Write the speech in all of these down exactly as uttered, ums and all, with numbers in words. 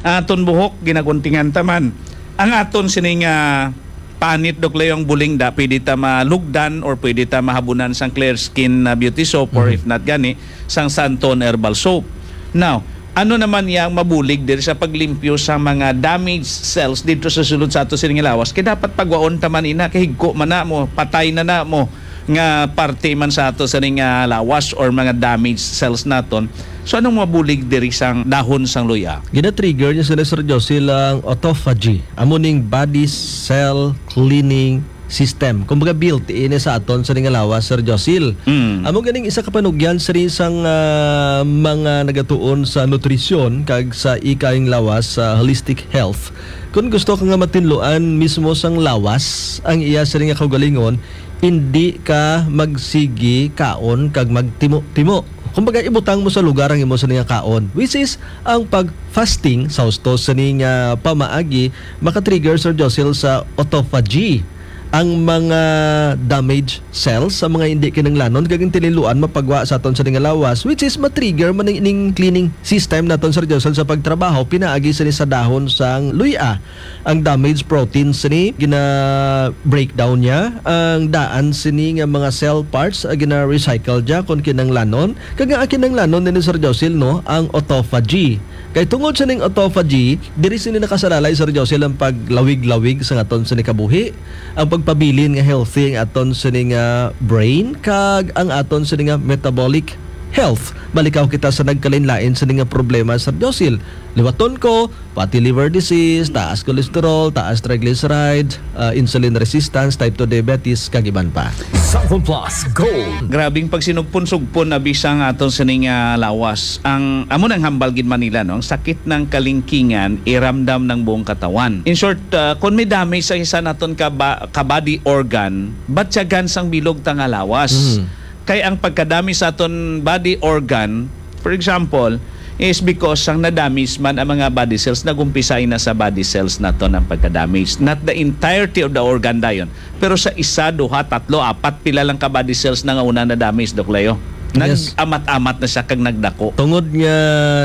Aton buhok ginaguntingan taman. Ang aton sining uh, panit dok layong buling da pwede ta malugdan or pwede ta mahabunan sang clear skin na beauty soap or mm-hmm. if not gani sang Santon herbal soap. Now, ano naman yang mabulig diri sa paglimpyo sa mga damaged cells dito sa sulod sa ato sining lawas kay dapat pagwaon ta man ina kay higko man na mo, patay na na mo nga parte man sa ato sining uh, lawas or mga damaged cells naton. So anong mabulig diri sang dahon sang luya? Gina-trigger niya sila Sir Josil ang autophagy, amuning body cell cleaning system. Kumbaga built in sa aton sa nga lawas Sir Josil. Mm. Amo ganing isa ka panugyan sa isang uh, mga nagatuon sa nutrisyon kag sa ikaing lawas sa uh, holistic health. Kung gusto ka nga matinluan mismo sang lawas ang iya sa nga kaugalingon, hindi ka magsigi kaon kag magtimo-timo. Kumbaga ibutang mo sa lugar ang imo sa niya kaon, which is ang pag-fasting sa husto sa niya pamaagi maka-trigger Sir Josil sa autophagy. Ang mga damaged cells sa mga hindi kinanglanon gaging tiniluan mapagwa sa aton sa nga lawas, which is matrigger man ning cleaning system naton Sir Josil sa pagtrabaho pinaagi sa ni sa dahon sang luya. Ang damaged proteins ni gina breakdown niya, ang daan sini nga mga cell parts uh, gina recycle dia kon kinanglanon kag ang kinanglanon ni Sir Josil no ang autophagy. Kay tungod sa ning autophagy diri sini nakasalalay Sir Josil ang paglawig-lawig sa aton sa ni kabuhi, ang pagpabilin nga healthy ang aton sa nga brain kag ang aton sa nga metabolic health. Balikaw kita sa nagkalinlain sa nga problema Sir Josil. Liwaton ko, fatty liver disease, taas cholesterol, taas triglyceride, uh, insulin resistance, type two diabetes, kag iban pa. Southern Plus Gold. Grabing pagsinugpon-sugpon na bisang aton sa nga lawas. Ang amo nang hambal gid Manila no, ang sakit ng kalingkingan iramdam ng buong katawan. In short, uh, kung may damage sa isa naton ka, ba, ka body organ, batyagan sang bilog ta nga lawas. Mm. Kay ang pagkadami sa aton body organ, for example, is because ang na-damage man ang mga body cells, nagumpisay na sa body cells naton ang pagka-damage. Not the entirety of the organ dayon, pero sa isa, duha, tatlo, apat, pila lang ka body cells na nga una na-damage, Dok Leo. Nag-amat-amat na siya kag nagdako. Tungod nga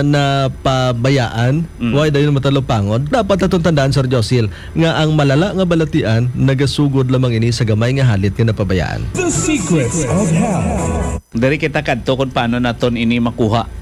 na pabayaan, mm. why dayon matalopangod, dapat natong tandaan Sir Josil nga ang malala nga balatian nagasugod lamang ini sa gamay nga halit nga napabayaan. The Secrets of Health. Dari kita kadto kung paano naton ini makuha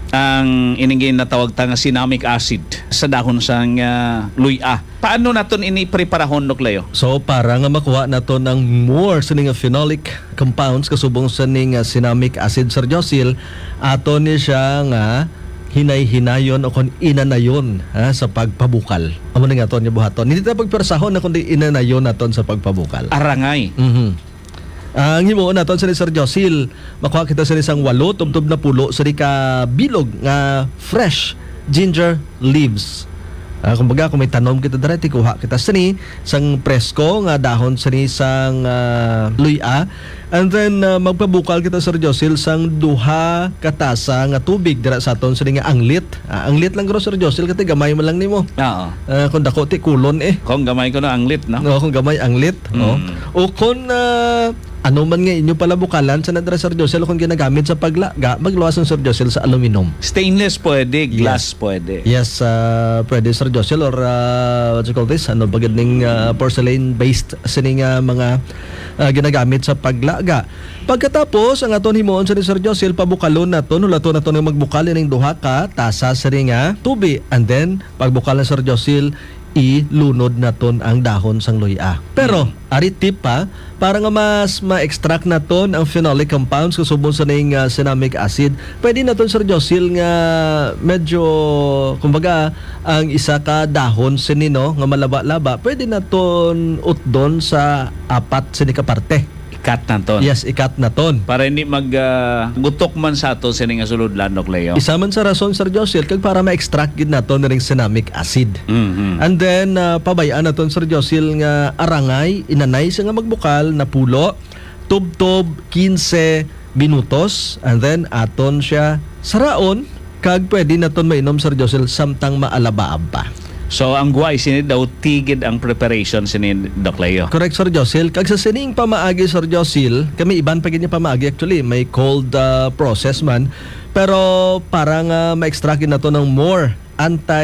ang iningin na tawag ta nga cinnamic acid sa dahon sang uh, luya. Paano naton ini preparahon Dok Leo? So para nga makuha naton ang more sa nga phenolic compounds kasubong sa ning uh, cinnamic acid Sir Josil, ato ni siya nga hinay-hinayon o kon inanayon ha, sa pagpabukal. Amo ni nga aton nga buhaton. Hindi ta pagpersahon na kundi inanayon naton sa pagpabukal. Arangay. Mhm. Ang uh, himuon naton sa ni Sir Josil, makuha kita sa isang walo tubtob na pulo sa ka bilog nga fresh ginger leaves. Uh, kumbaga kung may tanom kita diri kuha kita sa ni sang presko nga dahon sa ni sang uh, luya, and then uh, magpabukal kita Sir Josil sang duha katasa nga tubig dira sa aton sa ni nga anglit. Uh, anglit lang gro Sir Josil kati gamay man lang nimo. Oo. Uh, kung dako ti kulon eh. Kung gamay ko na anglit no. No, kung gamay anglit, mm. oh. O kung uh, ano man nga inyo pala bukalan sa nadra Sir Josil kung ginagamit sa paglaga, magluwas ng Sir Josil sa aluminum. Stainless pwede, glass yes. pwede. Yes, uh, pwede Sir Josil or uh, what you call this? Ano bagad ning uh, porcelain-based sining uh, mga uh, ginagamit sa paglaga. Pagkatapos, ang aton himuon sa ni Sir Josil, pabukalon naton, ulaton naton nga magbukalin ng duha ka tasa sa nga tubi. And then, pagbukal ng Sir Josil, ilunod naton ang dahon sang luya. Pero hmm. ari tip pa para nga mas ma-extract naton ang phenolic compounds kasubong sa ning uh, cinnamic acid. Pwede naton Sir Josil nga medyo kumbaga ang isa ka dahon sinino nga malaba-laba, pwede naton utdon sa apat sini ka parte. Ikat naton. Yes, ikat naton. Para hindi maggutok uh, man sa ato sini nga suludlan Dok Leo. Isa man sa rason Sir Josil kag para ma-extract gid naton ning cinnamic acid. Mm-hmm. And then uh, pabayaan naton Sir Josil nga arangay inanay sa nga magbukal na pulo tubtob fifteen minutos, and then aton siya saraon kag pwede naton mainom Sir Josil samtang maalabaab pa. So ang guway sini daw tigid ang preparation sini Dok Leo. Correct Sir Josil. Kag sa sining pamaagi Sir Josil, kami iban pa gid niya pamaagi actually, may cold uh, process man. Pero parang uh, ma-extract nato ng more anti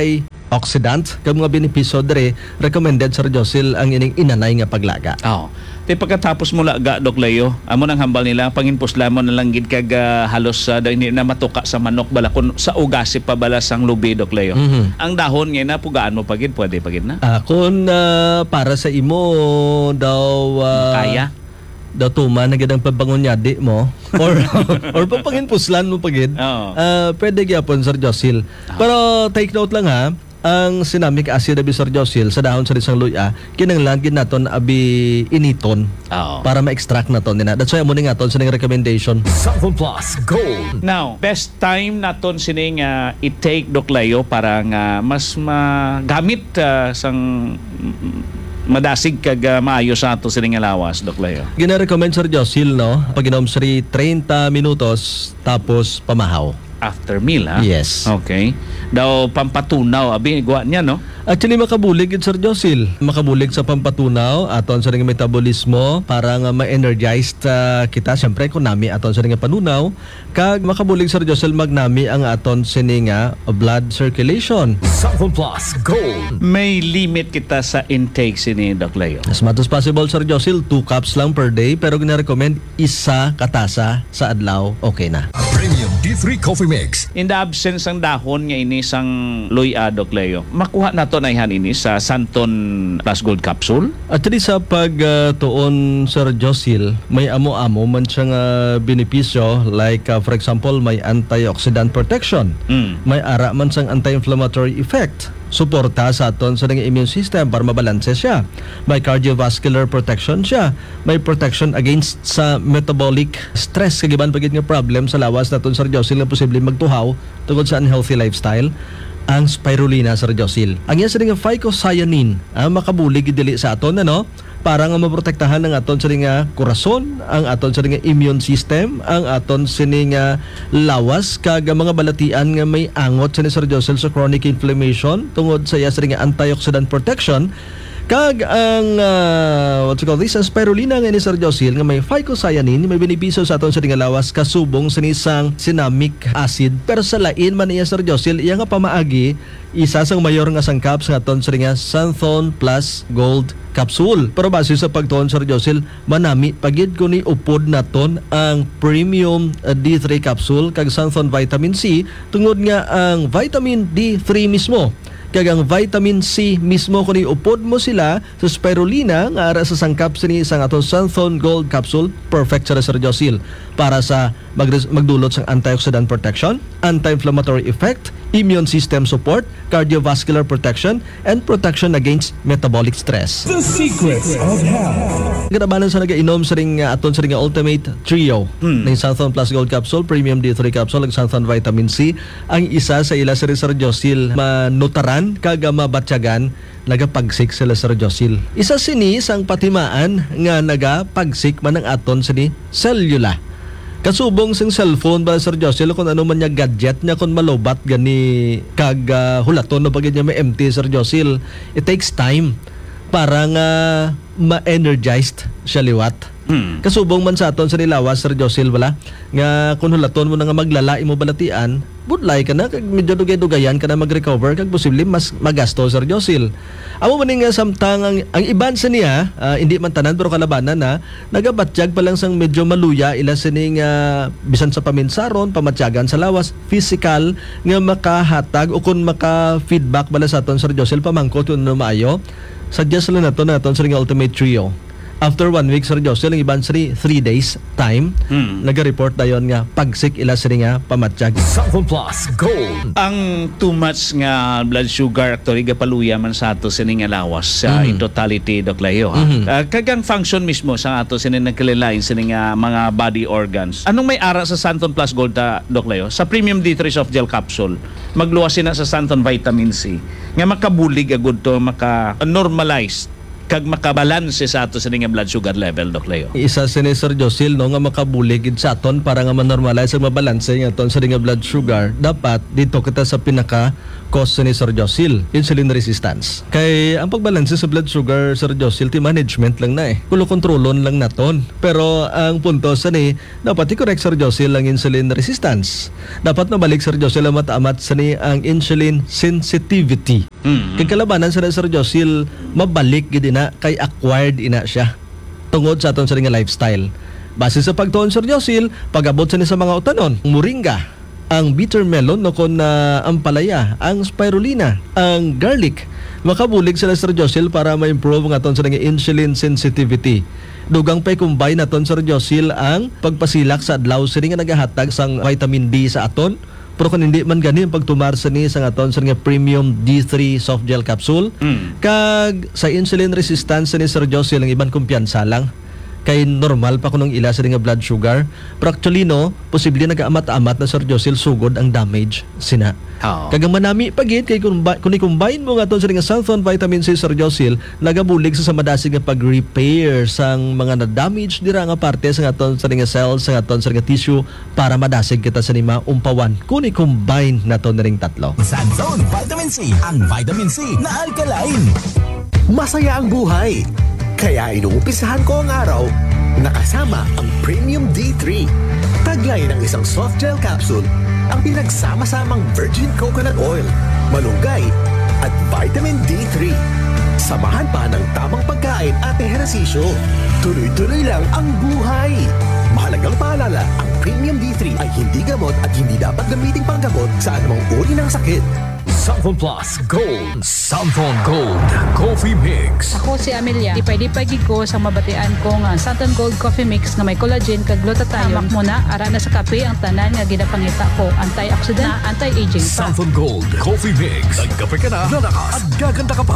antioxidant kag mga benepisyo dere recommended Sir Josil ang ining inanay nga paglaga. Oh. Te pagkatapos mo laga Dok Leo, amo nang hambal nila panginpusla mo na lang gid kag ah, halos uh, hindi na matuka sa manok bala kun sa ugasip pa bala sang lubi Dok Leo. Mhm. Ang dahon ngayon na pugaan mo pagid pwede pagid na. Ah, kung ah, para sa imo daw ah, Kaya. daw tuma na gid ang pagbangunyadi mo or or papanginpuslan mo pagid. Oo. Ah, pwede gyapon Sir Josil. Pero take note lang ha, ang cinnamic acid abi Sir Josil sa dahon sa isang luya kinahanglan gid naton abi initon Oo. para ma-extract naton nina. That's why amo ni ngaton sa ning recommendation. Southern Plus Gold. Now, best time naton sining uh, i-take Dok Leo para nga mas magamit uh, sang mm, madasig kag uh, maayo sa ato sining nga lawas Dok Leo. Gina-recommend Sir Josil no, pag inom sri thirty minutos tapos pamahaw. After meal ha? Yes. Okay. Daw pampatunaw abi guwa niya no. Actually makabulig gid Sir Josil. Makabulig sa pampatunaw aton sa ring metabolismo para nga ma-energized uh, kita syempre kung nami aton sa ring panunaw kag makabulig Sir Josil magnami ang aton sini nga blood circulation. Southern Plus Gold. May limit kita sa intake sini Dok Leo. As much as possible Sir Josil, two cups lang per day pero gina-recommend isa katasa sa adlaw okay na. Premium D three Coffee Mix. In the absence ang dahon nga ini sang luya Dok Leo, makuha nato na ihan ini sa Santon Plus Gold Capsule. Actually sa pagtuon Sir Josil, may amo-amo man siyang uh, benepisyo like uh, for example may antioxidant protection. Mm. May ara man sang anti-inflammatory effect. Suporta sa aton sa nga immune system para mabalanse siya. May cardiovascular protection siya. May protection against sa metabolic stress kagiban pagit nga problem sa lawas naton Sir Josil nga posible magtuhaw tungod sa unhealthy lifestyle. Ang spirulina Sir Josil. Ang yan sa nga phycocyanin ang makabulig dili sa aton ano para nga maprotektahan ang aton sa nga korason, ang aton sa nga immune system, ang aton sa nga lawas kag mga balatian nga may angot sa ni Sir Josil sa chronic inflammation tungod sa iya sa nga antioxidant protection. Kag ang uh, what you call this, ang spirulina nga ni Sir Josil nga may phycocyanin, may benepisyo sa aton sa nga lawas kasubong sa isang cinnamic acid. Pero sa lain man niya Sir Josil, iya nga pamaagi isa sang mayor nga sangkap sa aton sa nga Santhon Plus Gold Capsule. Pero base sa pagtuon Sir Josil, manami pagid ko ni upod naton ang Premium uh, D three Capsule kag Santhon Vitamin C tungod nga ang vitamin D three mismo kag ang vitamin C mismo kung iupod mo sila sa spirulina nga ara sa sangkap sini isang aton Santhon Gold Capsule, perfect sa Sir Josil para sa mag- magdulot sa antioxidant protection, anti-inflammatory effect, immune system support, cardiovascular protection, and protection against metabolic stress. The secrets of health. Ganabanan sa nagainom sa ring uh, aton sa ring Ultimate Trio Hmm. ng Santhon Plus Gold Capsule, Premium D three Capsule, ug Santhon Vitamin C. Ang isa sa ila sa Sir Josil manutaran kag mabatyagan nagapagsik sila Sir Josil. Isa sini sang patimaan nga nagapagsik man ang aton sini cellula. Kasubong sing cellphone ba Sir Josil kung ano man niya gadget niya kung malobat gani kag uh, hulaton no pagid niya may empty Sir Josil. It takes time para nga ma-energized siya liwat. Hmm. Kasubong man sa aton sa nilawas Sir Josil wala nga kung hulaton mo na nga maglala imo balatian budlay ka na kag medyo dugay-dugayan ka na mag-recover kag posible mas magasto Sir Josil. Amo man nga samtang ang, ang iban sa niya uh, hindi man tanan pero kalabanan na nagabatjag pa lang sang medyo maluya ila sining uh, bisan sa paminsaron pamatyagan sa lawas physical nga makahatag o kun maka-feedback bala sa aton Sir Josil pamangkot no maayo suggest lang nato naton sa Ultimate Trio. After one week Sir Josil ang iban sri three days time Hmm. naga-report dayon nga pagsik ila sri nga pamatsyag. Southern Plus Gold. Ang too much nga blood sugar actually gapaluya man sa ato sining nga lawas sa Mhm. in totality Dok Leo ha. Mhm. Ah, kagang function mismo sa ato sining nagkalilain sining nga mga body organs. Anong may ara sa Santhon Plus Gold ta Dok Leo? Sa Premium D three Soft Gel Capsule, magluwas sina sa Santhon Vitamin C nga makabulig agud to maka normalize kag makabalanse sa ato sa nga blood sugar level Dok Leo. Isa si ni Sir Josil no nga makabulig gid sa aton para nga manormalize ang mabalanse nga aton sa nga blood sugar dapat dito kita sa pinaka cause ni Sir Josil, insulin resistance. Kay ang pagbalanse sa blood sugar Sir Josil ti management lang na eh. Kulo kontrolon lang naton. Pero ang punto sa ni dapat i-correct Sir Josil ang insulin resistance. Dapat nabalik Sir Josil ang mataamat sa ni ang insulin sensitivity. Mm. Kay kalabanan sa Sir Josil, mabalik gid na kay acquired ina siya. Tungod sa aton sa nga lifestyle. Base sa pagtuon Sir Josil, pag-abot sa ni sa mga utanon, moringa, ang bitter melon no kon na ampalaya, ang spirulina, ang garlic, makabulig sila Sir Josil para ma-improve ang aton sa nga insulin sensitivity. Dugang pa'y combine naton Sir Josil ang pagpasilak sa adlaw sini nga nagahatag sang vitamin D sa aton. Pero kung hindi man gani ang pagtumarsa ni sa aton sa nga premium D three soft gel capsule, Mm. kag sa insulin resistance ni Sir Josil ang ibang kumpiyansa lang. Kay normal pa kunong ila sa nga blood sugar. Pero actually no, posible nag-amat-amat na Sir Josil sugod ang damage sina. Oh. Kagang manami pagit kay kung, kung i-combine mo nga aton sa nga Santhon vitamin C Sir Josil, nagabulig sa samadasig nga pag-repair sang mga na-damage dira nga parte sa aton sa nga cells, sa aton sa nga tissue para madasig kita sa nima umpawan kung i-combine naton na ring tatlo. Santhon Vitamin C, ang vitamin C na alkaline. Masaya ang buhay. Kaya inuumpisahan ko ang araw nakasama ang Premium D three. Taglay ng isang soft gel capsule ang pinagsama-samang virgin coconut oil, malunggay at vitamin D three. Samahan pa ng tamang pagkain at ehersisyo. Tuloy-tuloy lang ang buhay. Mahalagang paalala, ang Premium D three ay hindi gamot at hindi dapat gamitin panggamot sa anumang uri ng sakit. Santhon Plus Gold. Santhon Gold Coffee Mix. Ako si Amelia. Dipay-dipay gid ko sa mabatian ko nga Santhon Gold Coffee Mix nga may collagen kag glutathione. Hamak mo na ara na sa kape ang tanan nga ginapangita ko. Antioxidant, na anti-aging pa. Santhon Gold Coffee Mix. Nagkape ka na, lalakas at gaganda ka pa.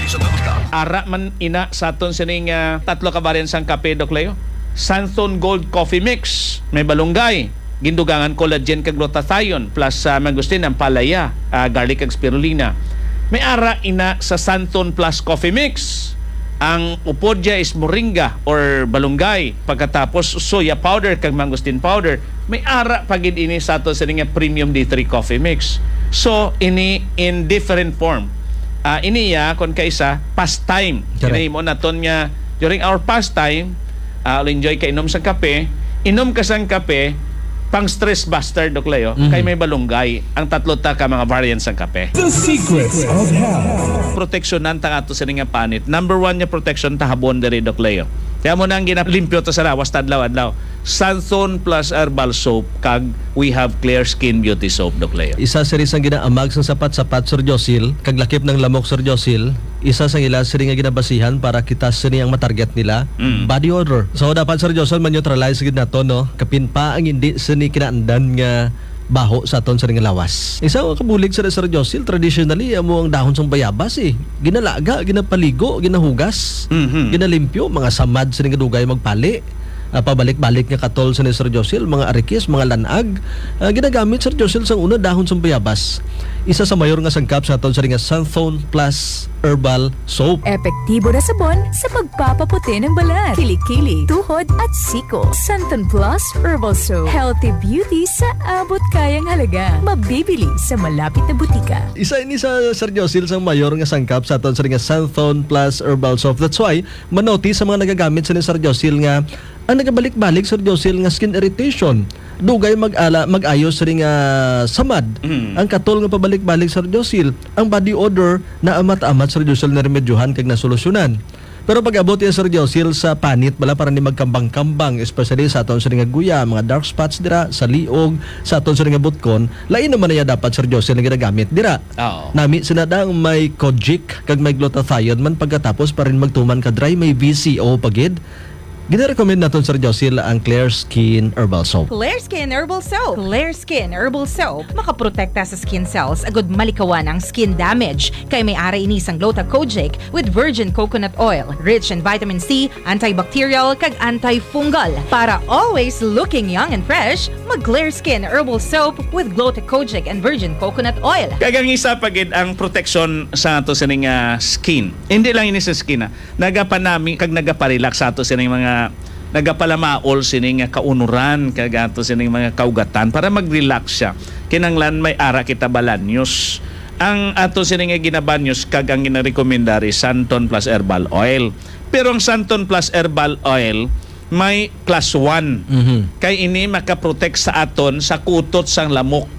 Ara man ina sa aton sining uh, tatlo ka variants sang kape Doc Leo. Santhon Gold Coffee Mix, may balunggay, gindugangan collagen kag glutathione plus uh, mangustin ang palaya, uh, garlic kag spirulina. May ara ina sa Santhon Plus Coffee Mix. Ang upodya is moringa or balunggay, pagkatapos soya powder kag mangustin powder. May ara pagid ini sa ato sa nga Premium D three Coffee Mix. So ini in different form. Uh, ini ya kon kaysa pastime. Kini mo naton nga during our pastime, uh, enjoy ka inom sa kape, inom ka sang kape pang stress buster Doc Leo, mm-hmm. kay may balunggay ang tatlo ta ka mga variants ng kape. The secrets of health. Proteksyonan ta ato sa nga panit. Number one nga protection ta habon diri Doc Leo. Kaya mo nang ginalimpyo to sa lawas tadlaw-adlaw. Santhon Plus Herbal Soap kag we have Clear Skin Beauty Soap Doc Leo. Isa sa isang ginaamag sa sapat-sapat Sir Josil, kag lakip ng lamok Sir Josil, isa sa ila siri nga ginabasihan para kita sini ang matarget nila, Mm. body odor. So dapat Sir Josil man neutralize gid nato no, kapin pa ang hindi sini kinaandan nga baho sa aton sa nga lawas. Isa ka kabulig sa Sir Josil, traditionally amo ang dahon sang bayabas eh. Ginalaga, ginapaligo, ginahugas, Mhm. ginalimpyo, mga samad sa nga dugay magpali. Uh, pabalik-balik nga katol sa ni Sir Josil, mga arikis, mga lanag, uh, ginagamit Sir Josil sang una dahon sang bayabas. Isa sa mayor nga sangkap sa aton sa nga Santhon Plus Herbal Soap. Epektibo na sabon sa pagpapaputi ng balat, kilikili, tuhod at siko. Santhon Plus Herbal Soap. Healthy beauty sa abot kayang halaga. Mabibili sa malapit na butika. Isa ini sa Sir Josil sang mayor nga sangkap sa aton sa nga Santhon Plus Herbal Soap. That's why manotice sa mga nagagamit sa ni Sir Josil nga ang nagabalik-balik Sir Josil nga skin irritation, dugay mag-ala mag-ayos ring uh, samad. Mm. Ang katol nga pabalik-balik Sir Josil, ang body odor na amat-amat Sir Josil na remedyohan kag nasolusyonan. Pero pag abot ya Sir Josil sa panit bala para ni magkambang-kambang, especially sa aton sa nga guya, mga dark spots dira sa liog, sa aton sa nga butkon, lain naman niya dapat Sir Josil nga ginagamit dira. Oo. Nami sinadang may kojic kag may glutathione man pagkatapos pa rin magtuman ka dry may V C O pagid. Gina-recommend naton Sir Josil ang Clear Skin Herbal Soap. Clear Skin Herbal Soap. Clear Skin Herbal Soap makaprotekta sa skin cells agud malikawan ang skin damage kay may ara ini sang Gluta-Kojic with virgin coconut oil, rich in vitamin C, antibacterial kag antifungal. Para always looking young and fresh, mag Clear Skin Herbal Soap with Gluta-Kojic and virgin coconut oil. Kagang isa pagid ang protection sa ato sa nga skin. Hindi lang ini sa skin ha. Nagapanami kag nagaparelax sa ato sa mga nagapalamaol sining nga kaunuran kag ato sining mga kaugatan para mag-relax siya. Kinanglan may ara kita balanyos. Ang ato sining nga ginabanyos kag ang ginarekomendari Santhon Plus Herbal Oil. Pero ang Santhon Plus Herbal Oil may class one. Mhm. Kay ini makaprotect sa aton sa kutot sang lamok.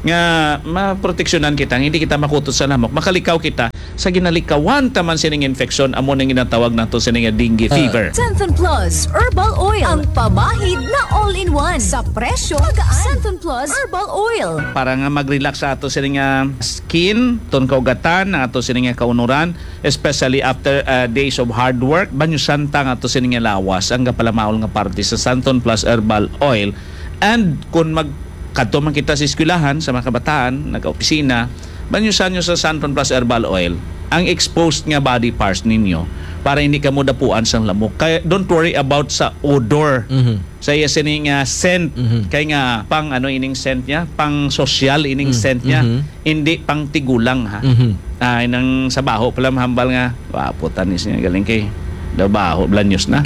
nga maproteksyonan kita, hindi kita makutot sa lamok, makalikaw kita sa ginalikawan taman sining infeksyon, amo nang ginatawag nato sining dengue fever. Santon Plus Herbal Oil, ang pamahid na all-in-one sa presyo magaan. Santon Plus Herbal Oil. Para nga mag-relax sa ato sining nga skin, ton kaugatan, ang ato sining nga kaunuran, especially after uh, days of hard work, banyo santa nga ato sining nga lawas, ang kapalamaol nga parte sa Santon Plus Herbal Oil. And kung mag kadto man kita sa eskwelahan sa mga kabataan, nag-opisina, banyusan nyo sa Santon Plus Herbal Oil ang exposed nga body parts ninyo para hindi ka mo dapuan sa lamok. Kaya don't worry about sa odor. Mhm. Sa iya sining nga scent. Mhm. Kaya nga pang ano ining scent niya, pang social ining Mhm. scent niya, Mhm. hindi pang tigulang ha. Mhm. Ah, inang sa baho pala mahambal nga, waputan ni siya galing kay daw baho blanyos na.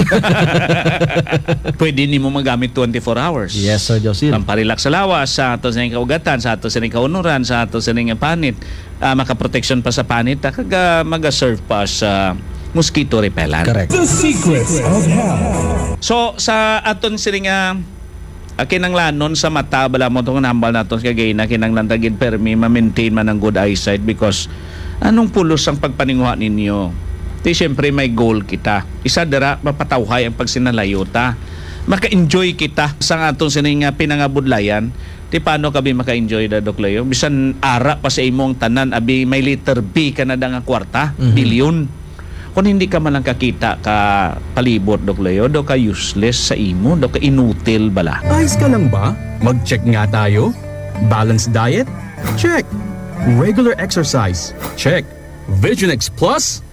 Pwede nimo magamit twenty-four hours. Yes, Sir Josil. Pamparelax sa lawas, sa ato sa kaugatan, sa ato sa kaunuran, sa ato sa panit, uh, makaproteksyon pa sa panit, kag uh, mag-serve pa sa mosquito repellent. Correct. The secrets of health. So sa aton sining uh, kinanglanon sa mata, bala mo itong nambal natin kagay na kinanglan tagid permi ma-maintain man ang good eyesight because anong pulos ang pagpaninguha ninyo? Di siyempre may goal kita. Isa dira mapatawhay ang pagsinalayo ta. Maka-enjoy kita sa atong sining pinangabudlayan. Di paano kami maka-enjoy da Dokleyo? Bisan ara pa sa imong tanan abi may letter B ka na da nga kwarta, Mhm. bilyon. Kung hindi ka man lang kakita ka palibot Dokleyo, do ka useless sa imo, do ka inutil bala. Ayos ka lang ba? Mag-check nga tayo. Balanced diet? Check. Regular exercise? Check. Vision X Plus?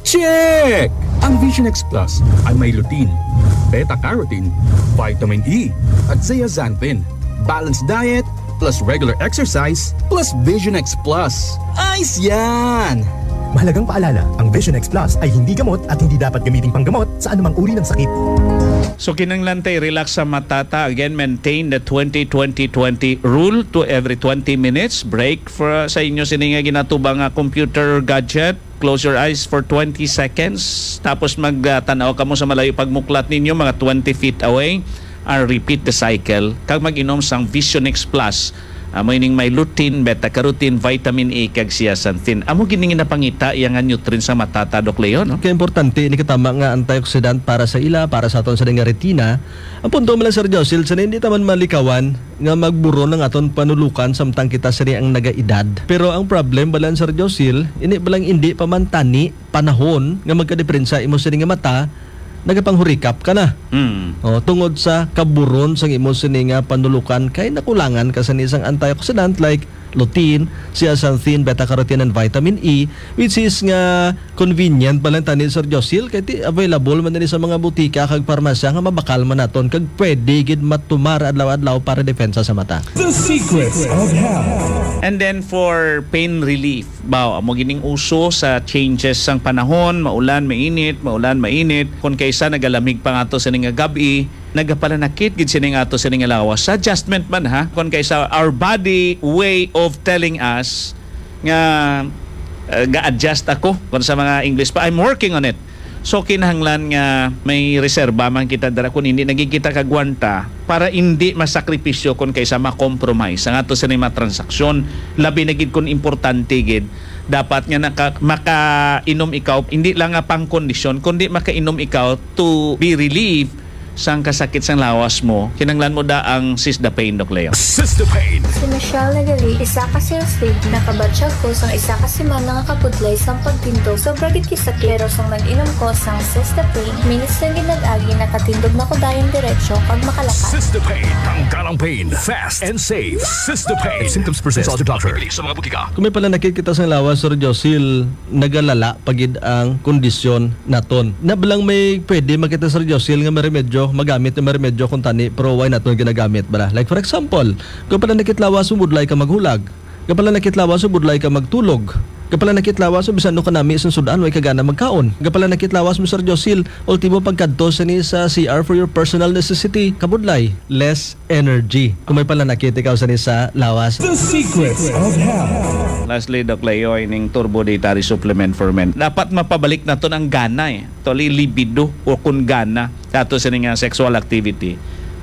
Check! Ang Vision X Plus ay may lutein, beta-carotene, vitamin E, at zeaxanthin. Balanced diet plus regular exercise plus Vision X Plus. Ayos yan! Mahalagang paalala, ang Vision X Plus ay hindi gamot at hindi dapat gamiting panggamot sa anumang uri ng sakit. So kinanglantay relax sa matata. Again, maintain the twenty twenty twenty rule to every twenty minutes. Break for sa inyo sininga ginatubang nga computer gadget. Close your eyes for twenty seconds. Tapos magtanaw ka mo sa malayo pagmuklat ninyo mga twenty feet away. And repeat the cycle. Kag mag-inom sang Vision X Plus. Amo ining may lutein, beta-carotene, vitamin A kag zeaxanthin. Amo gining napangita iyang nga nutrient sa matata Doc Leo, no? Kaya importante ini katama nga antioxidant para sa ila, para sa aton sa nga retina. Ang punto mo lang Sir Josil, sa hindi taman malikawan nga magburo ng aton panulukan samtang kita sa ang nagaedad. Pero ang problem balan Sir Josil, ini balang hindi pamantani panahon nga magkadiferensya imo sa nga mata, nagapanghurikap ka na. Mm. O, tungod sa kaburon sang imo sini nga panulukan kay nakulangan ka sa isang antioxidant like lutein, zeaxanthin, beta-carotene, and vitamin E, which is nga convenient pa lang tani Sir Josil kay ti available man din sa mga butika kag parmasya nga mabakal man naton kag pwede gid matumar adlaw-adlaw para depensa sa mata. The secrets of health. And then for pain relief, baw amo gining uso sa changes sang panahon, maulan, mainit, maulan, mainit. Kung kaysa nagalamig pa nga to sa nga gabi, nagapalanakit gid sini nga ato sini nga lawas. Sa adjustment man ha, kung kaysa our body way of telling us nga uh, ga-adjust ako kung sa mga English pa, I'm working on it. So kinahanglan nga may reserba man kita dara kung hindi nagikita kagwanta para hindi masakripisyo kung kaysa ma-compromise ang ato sa mga transaksyon. Labi na gid kung importante gid dapat nga naka, maka-inom ikaw hindi lang nga pang kondisyon kundi maka-inom ikaw to be relieved sang kasakit sang lawas mo. Kinanglan mo da ang Sisdapain Doc Leo. Sisdapain. Si Michelle nagali, isa ka sales lady, nakabatsyag ko sang isa ka semana nga kapudlay sang pagtindog. Sobra gid kisakit, pero sang nag-inom ko sang Sisdapain, minutes lang ginag-agi, nakatindog na ko dayon diretsyo pag makalakas. Sisdapain. Tanggalang pain. Fast and safe. Sisdapain. If symptoms persist, consult your doctor. Sa mga butika. Kung may pala nakikita sa lawas Sir Josil, nagalala pagid ang kondisyon naton. Nabalang may pwede makita Sir Josil nga may remedyo magamit na may remedyo kung tani pero why naton ginagamit bala. Like for example, kung pala nakitlawas sumudlay ka maghulag, kung pala nakitlawas sumudlay ka magtulog, kung pala nakitlawas bisan no kanami isang sudan way kagana magkaon, kung pala nakitlawas mo Sir Josil, ultimo pagkadto sa ni sa C R for your personal necessity, kabudlay, less energy. Kung may pala nakita ikaw sa ni sa lawas. The secrets of health. Lastly, Doc Leo, ining turbo dietary supplement for men. Dapat mapabalik na to ng gana eh. Toli libido o kung gana kato sa nga sexual activity.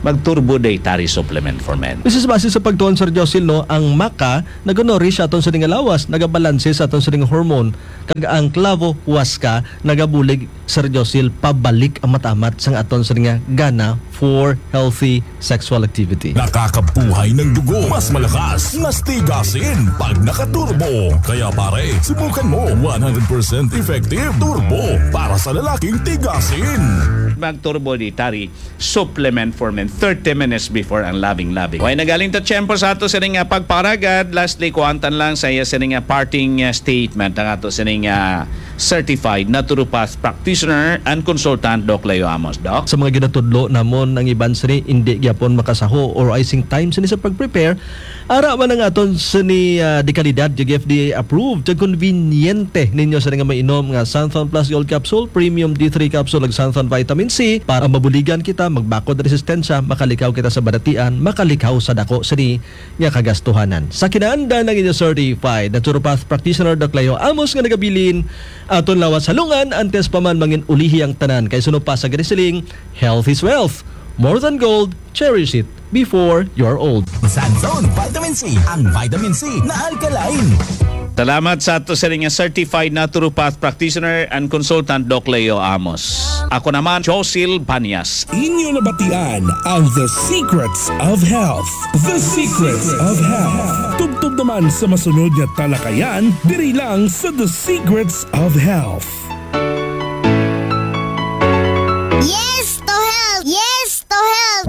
mag-turbo dietary supplement for men. This is base sa pagtuon, Sir Josil, no, ang maka nagunori siya aton sa ning lawas, nagabalanse sa aton sa ning hormone, kag ang clavo huasca nagabulig, Sir Josil, pabalik ang matamat sang aton sa ning gana for healthy sexual activity. Nakakabuhay ng dugo, mas malakas, mas tigasin pag nakaturbo. Kaya pare, subukan mo one hundred percent effective turbo para sa lalaking tigasin. Mag-turbo dietary supplement for men thirty minutes before ang labing-labing. Okay, nagaling ta tiyempo sa ato sa ning uh, pagparagad. Lastly, kuantan lang sa iya sa ning uh, parting uh, statement ng ato sa ning uh, certified naturopath practitioner and consultant Doc Leo Amos. Doc? Sa mga ginatudlo namon ang iban sini hindi gyapon makasaho or icing time sini sa pag-prepare, ara man ang aton sini uh, di kalidad G F D A approved ug conveniente ninyo sa nga mainom nga Santhon Plus Gold Capsule, Premium D three Capsule ug Santhon Vitamin C para mabuligan kita, magbakod resistensya, makalikaw kita sa baratian, makalikaw sa dako sini nga kagastuhanan. Sa kinaandan ng inyo certified naturopath practitioner Doc Leo Amos nga nagabilin aton lawas halungan antes pa man mangin ulihi ang tanan kay suno pa sa gisiling health is wealth. More than gold, cherish it before you're old. Santon Vitamin C, ang vitamin C na alkaline. Salamat sa ato sa ring certified naturopath practitioner and consultant Doc Leo Amos. Ako naman, Josil Banyas. Inyo nabatian ang The Secrets of Health. The Secrets of Health. Tugtog naman sa masunod nga talakayan, diri lang sa The Secrets of Health. Yes to health! Yes to health!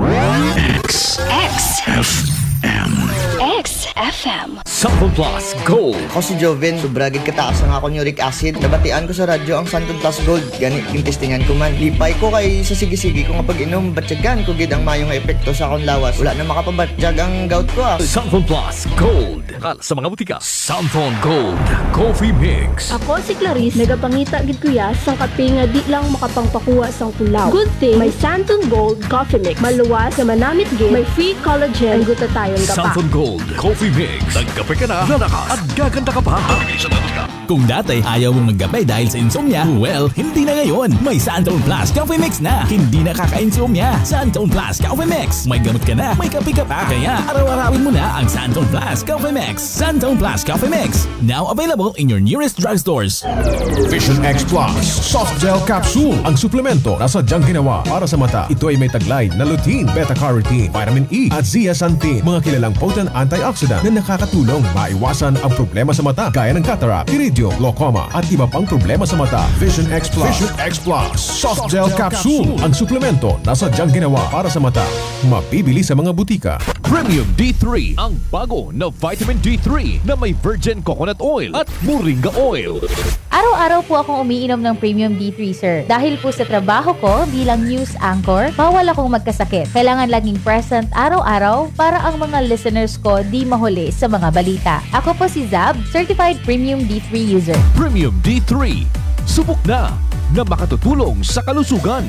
X X F M X F M Santon Plus Gold. Ako si Joven, sobragid kataas ang akong uric acid. Nabatian ko sa radyo ang Santon Plus Gold. Gani, yung testingan ko man. Lipay ko kay sa sige-sige ko nga pag-inom. Batsyagan ko gid ang mayong epekto sa akong lawas. Wala na makapabatsyag ang gout ko ah. Santon Plus Gold. Kala sa mga butika. Santon Gold Coffee Mix. Ako si Clarice, nagapangita gid kuya sang kape nga di lang makapangpakuha sang tulaw. Good thing, may Santon Gold Coffee Mix. Maluwas sa manamit gid, may free collagen, ang gutatayon ka pa. Santon Gold Coffee Mix. Nagkape ka na, lalakas at gaganda ka pa. Kung dati ayaw mong magkape dahil sa insomnia, well, hindi na ngayon. May Santon Plus Coffee Mix na. Hindi na kaka-insomnia. Santon Plus Coffee Mix. May gamot ka na, may kape ka pa. Kaya araw-arawin mo na ang Santon Plus Coffee Mix. Santon Plus Coffee Mix. Now available in your nearest drugstores. Vision X Plus Soft Gel Capsule. Ang suplemento na sadyang ginawa para sa mata. Ito ay may taglay na lutein, beta-carotene, vitamin E at zeaxanthin. Mga kilalang potent antioxidant na nakakatulong maiwasan ang problema sa mata gaya ng cataract, iridium, glaucoma at iba pang problema sa mata. Vision X Plus Vision X Plus Soft Gel Capsule. Ang suplemento na sadyang ginawa para sa mata. Mabibili sa mga butika. Premium D three, ang bago na vitamin D three na may virgin coconut oil at moringa oil. Araw-araw po akong umiinom ng Premium D three, sir. Dahil po sa trabaho ko bilang news anchor, bawal akong magkasakit. Kailangan laging present araw-araw para ang mga listeners ko di mahuli sa mga balita. Ako po si Zab, Certified Premium D three user. Premium D three, subok na na makatutulong sa kalusugan.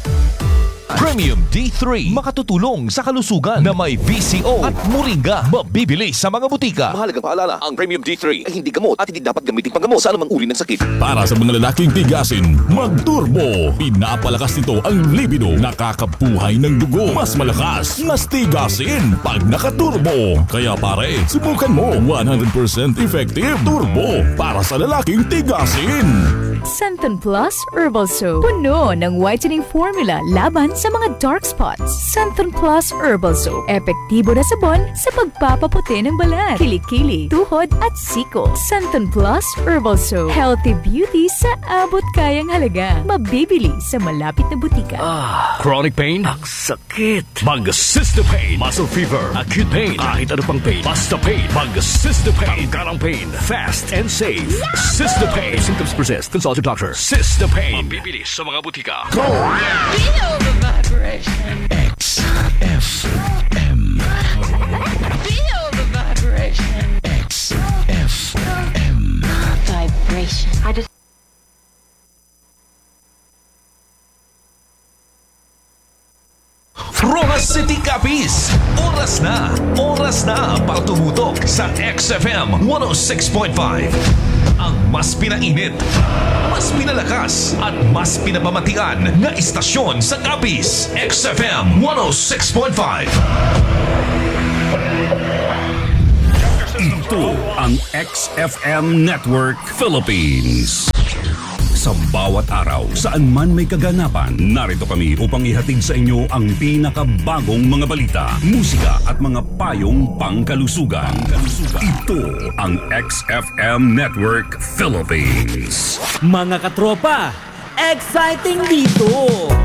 Premium D three, makatutulong sa kalusugan na may V C O at moringa. Mabibili sa mga butika. Mahalagang paalala, ang Premium D three ay hindi gamot at hindi dapat gamitin panggamot sa anumang uri ng sakit. Para sa mga lalaking tigasin, mag-turbo. Pinapalakas nito ang libido. Nakakabuhay ng dugo. Mas malakas, mas tigasin pag nakaturbo. Kaya pare, subukan mo one hundred percent effective turbo para sa lalaking tigasin. Santon Plus Herbal Soap. Puno ng whitening formula laban sa mga dark spots. Santon Plus Herbal Soap. Epektibo na sabon sa pagpapaputi ng balat, kilikili, tuhod at siko. Santon Plus Herbal Soap. Healthy beauty sa abot kayang halaga. Mabibili sa malapit na butika. Ah, chronic pain? Ang sakit. Mag-Cystopain. Muscle fever. Acute pain. Kahit ano pang pain. Basta pain. Mag-Cystopain. Tanggalang pain. Fast and safe. Cystopain. Symptoms persist. Consult your doctor. Cystopain. Mabibili sa mga butika. Go! Feel the vibration. X F M. Feel the vibration. X F M. Vibration. I just From Rojas City, Capiz. Oras na, oras na para tumutok sa X F M one oh six point five. Ang mas pinainit, mas pinalakas at mas pinapamatian na istasyon sa Capiz. X F M one oh six point five. Ito ang X F M Network Philippines. Sa bawat araw, saan man may kaganapan, narito kami upang ihatid sa inyo ang pinakabagong mga balita, musika at mga payong pangkalusugan. Ito ang X F M Network Philippines. Mga katropa, exciting dito!